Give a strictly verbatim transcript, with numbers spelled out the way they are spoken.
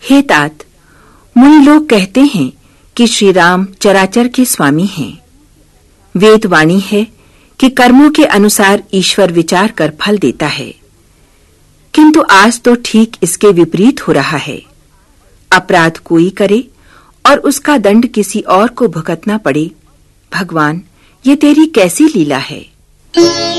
हे तात, मुनि लोग कहते हैं कि श्री राम चराचर के स्वामी हैं। वेद वाणी है कि कर्मों के अनुसार ईश्वर विचार कर फल देता है, किंतु आज तो ठीक इसके विपरीत हो रहा है। अपराध कोई करे और उसका दंड किसी और को भुगतना पड़े। भगवान, ये तेरी कैसी लीला है।